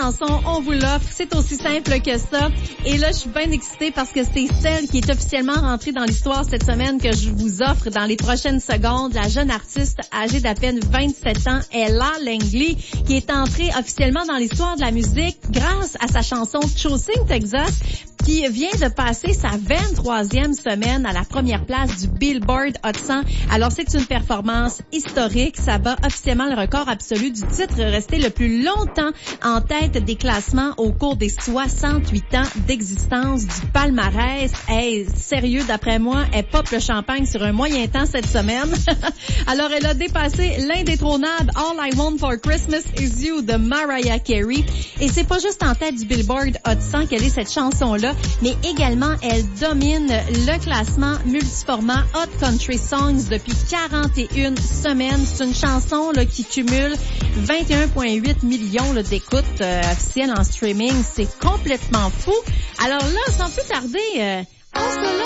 chanson, on vous l'offre. C'est aussi simple que ça. Et là, je suis bien excitée parce que c'est celle qui est officiellement rentrée dans l'histoire cette semaine que je vous offre dans les prochaines secondes. La jeune artiste âgée d'à peine 27 ans, Ella Langley, qui est entrée officiellement dans l'histoire de la musique grâce à sa chanson Choosing Texas, qui vient de passer sa 23e semaine à la première place du Billboard Hot 100. Alors, c'est une performance historique. Ça bat officiellement le record absolu du titre resté le plus longtemps en tête des classements au cours des 68 ans d'existence du palmarès. Hey, sérieux, d'après moi, elle pop le champagne sur un moyen temps cette semaine. Alors, elle a dépassé l'indétrônable All I Want for Christmas Is You de Mariah Carey. Et c'est pas juste en tête du Billboard Hot 100 qu'elle est cette chanson-là, mais également elle domine le classement multiformat Hot Country Songs depuis 41 semaines. C'est une chanson là qui cumule 21,8 millions d'écoutes officielles en streaming. C'est complètement fou. Alors là, sans plus tarder, on se